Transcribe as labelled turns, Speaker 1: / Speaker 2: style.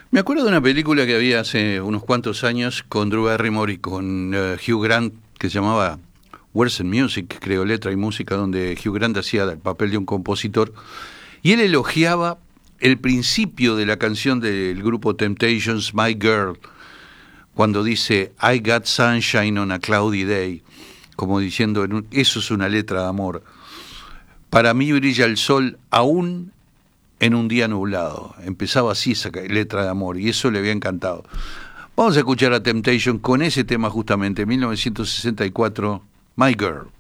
Speaker 1: Me acuerdo de una película que había hace unos cuantos años con Drew Barrymore y con Hugh Grant, que se llamaba Words and Music, creo, letra y música, donde Hugh Grant hacía el papel de un compositor, y él elogiaba el principio de la canción del grupo Temptations, My Girl, cuando dice I got sunshine on a cloudy day, como diciendo, eso es una letra de amor. Para mí brilla el sol aún en un día nublado. Empezaba así esa letra de amor, y eso le había encantado. Vamos a escuchar a Temptation con ese tema justamente, 1964, My Girl.